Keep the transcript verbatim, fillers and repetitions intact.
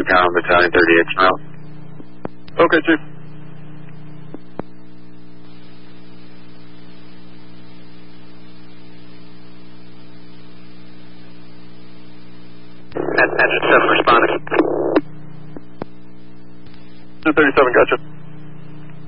Recon Battalion thirty-eight route. Okay, Chief. Engine seven responding. two thirty-seven, gotcha.